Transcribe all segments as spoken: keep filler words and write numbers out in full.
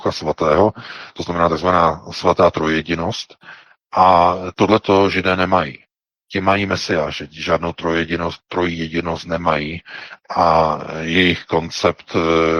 Ducha Svatého, to znamená takzvaná svatá trojjedinost. A tohleto Židé nemají. Ti mají Mesiáše, žádnou trojjedinost, trojjedinost nemají a jejich koncept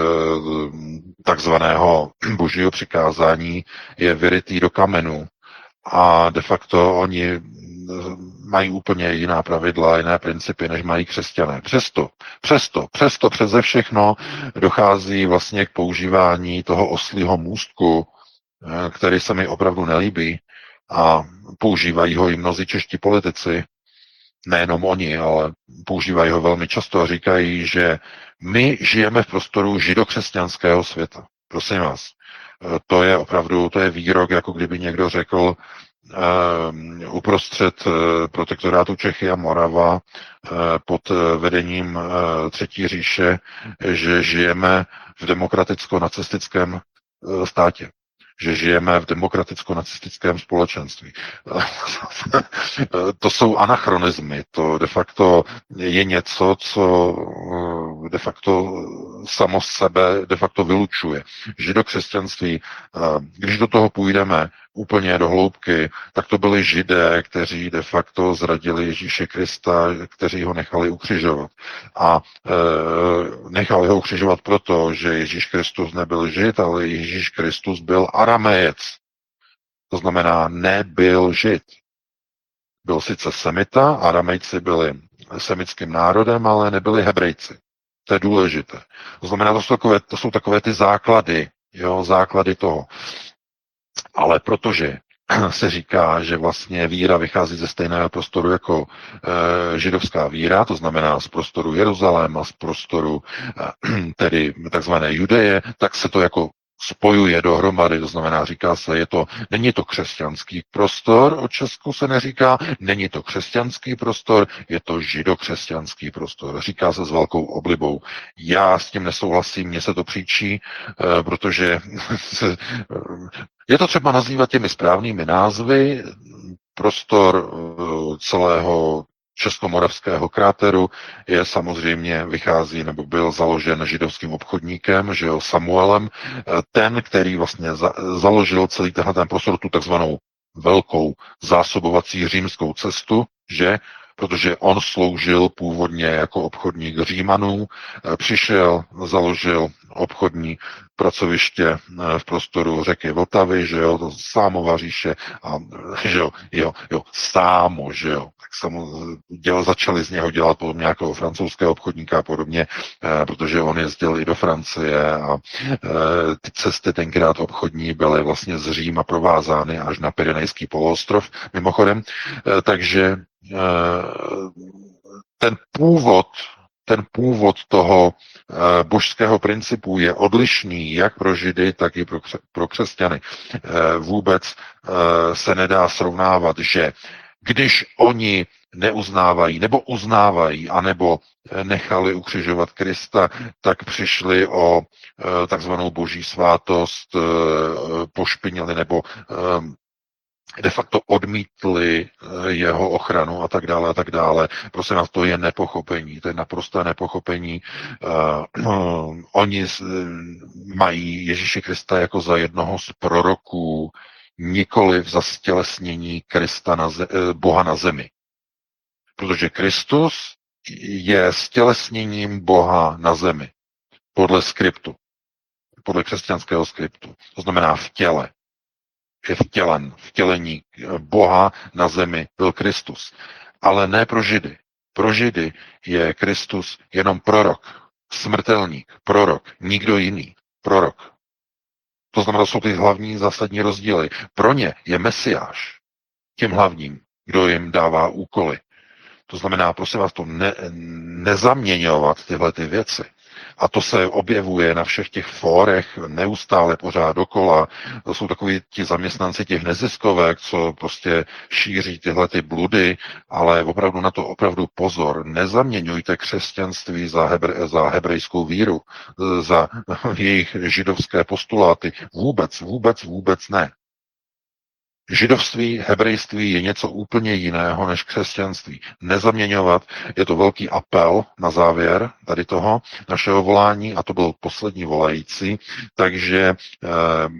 takzvaného božího přikázání je vyrytý do kamenu a de facto oni mají úplně jiná pravidla, jiné principy, než mají křesťané. Přesto, přesto, přesto přeze všechno dochází vlastně k používání toho oslího můstku, který se mi opravdu nelíbí, a používají ho i mnozí čeští politici, nejenom oni, ale používají ho velmi často a říkají, že my žijeme v prostoru židokřesťanského světa. Prosím vás, to je opravdu, to je výrok, jako kdyby někdo řekl uh, uprostřed uh, protektorátu Čechy a Morava uh, pod uh, vedením uh, Třetí říše, že žijeme v demokraticko-nacistickém uh, státě, že žijeme v demokraticko-nacistickém společenství. To jsou anachronismy, to de facto je něco, co de facto samo sebe de facto vylučuje. Židokřesťanství, když do toho půjdeme úplně do hloubky, tak to byli Židé, kteří de facto zradili Ježíše Krista, kteří ho nechali ukřižovat. A e, nechali ho ukřižovat proto, že Ježíš Kristus nebyl Žid, ale Ježíš Kristus byl Aramejec. To znamená, nebyl Žid. Byl sice Semita, Aramejci byli semickým národem, ale nebyli Hebrejci. To je důležité. To znamená, to jsou takové, to jsou takové ty základy, jo, základy toho. Ale protože se říká, že vlastně víra vychází ze stejného prostoru jako e, židovská víra, to znamená z prostoru Jeruzaléma, z prostoru e, tedy takzvané Judeje, tak se to jako spojuje dohromady, to znamená, říká se, je to, není to křesťanský prostor, o Česku se neříká, není to křesťanský prostor, je to židokřesťanský prostor, říká se s velkou oblibou. Já s tím nesouhlasím, mně se to příčí, eh, protože je to třeba nazývat těmi správnými názvy, prostor eh, celého Českomoravského kráteru je samozřejmě, vychází nebo byl založen židovským obchodníkem, že jo, Samuelem, ten, který vlastně za, založil celý tenhle ten prostor, tu takzvanou velkou zásobovací římskou cestu, že protože on sloužil původně jako obchodník Římanů, přišel, založil obchodní pracoviště v prostoru řeky Vltavy, že jo, to Sámova říše, a že jo, jo, jo, Sámo, že jo, tak samo, děl, začali z něho dělat potom nějakého francouzského obchodníka a podobně, eh, protože on jezdil i do Francie a eh, ty cesty tenkrát obchodní byly vlastně z Říma provázány až na Pyrenejský poloostrov, mimochodem, eh, takže eh, ten původ ten původ toho e, božského principu je odlišný jak pro Židy, tak i pro, kře- pro křesťany. E, vůbec e, se nedá srovnávat, že když oni neuznávají nebo uznávají, anebo nechali ukřižovat Krista, tak přišli o e, takzvanou boží svátost, e, pošpinili nebo e, de facto odmítli jeho ochranu a tak dále a tak dále. Prosím vás, to je nepochopení, to je naprosté nepochopení. Uh, uh, oni z, mají Ježíše Krista jako za jednoho z proroků, nikoliv za stělesnění Krista na ze, Boha na zemi. Protože Kristus je stělesněním Boha na zemi. Podle skriptu. Podle křesťanského skriptu. To znamená v těle. Je vtělen, vtělení Boha na zemi byl Kristus. Ale ne pro Židy. Pro Židy je Kristus jenom prorok, smrtelník, prorok, nikdo jiný, prorok. To znamená, to jsou ty hlavní zásadní rozdíly. Pro ně je Mesiáš tím hlavním, kdo jim dává úkoly. To znamená, prosím vás, to ne, nezaměňovat tyhle ty věci. A to se objevuje na všech těch fórech neustále pořád dokola. To jsou takoví ti zaměstnanci těch neziskovek, co prostě šíří tyhle ty bludy, ale opravdu na to opravdu pozor. Nezaměňujte křesťanství za, hebr- za hebrejskou víru, za jejich židovské postuláty. Vůbec, vůbec, vůbec ne. Židovství, hebrejství je něco úplně jiného než křesťanství. Nezaměňovat, je to velký apel na závěr tady toho našeho volání a to byl poslední volající, takže